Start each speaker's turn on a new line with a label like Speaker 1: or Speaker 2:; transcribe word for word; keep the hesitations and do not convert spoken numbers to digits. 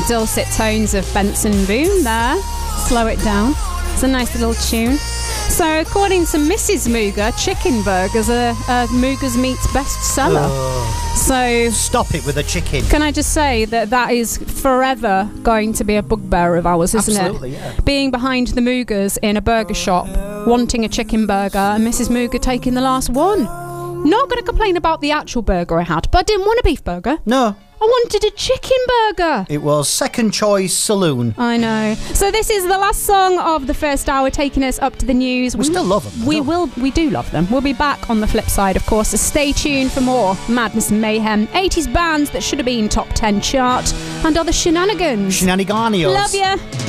Speaker 1: dulcet tones of Benson Boone there. Slow it down. It's a nice little tune. So, according to Missus Mooger, chicken burgers are uh, Mooger's Meat's bestseller.
Speaker 2: Oh.
Speaker 1: So,
Speaker 2: stop it with the chicken.
Speaker 1: Can I just say that that is forever going to be a bugbear of ours, isn't
Speaker 2: Absolutely,
Speaker 1: it?
Speaker 2: Yeah.
Speaker 1: Being behind the Moogers in a burger shop, wanting a chicken burger, and Missus Mooger taking the last one. Not going to complain about the actual burger I had, but I didn't want a beef burger.
Speaker 2: No.
Speaker 1: I wanted a chicken burger.
Speaker 2: It was Second Choice Saloon.
Speaker 1: I know. So this is the last song of the first hour, taking us up to the news.
Speaker 2: We still love them.
Speaker 1: We will. We do love them. We'll be back on the flip side, of course. So stay tuned for more madness and mayhem, eighties bands that should have been top ten chart, and other shenanigans.
Speaker 2: Shenaniganios.
Speaker 1: Love ya.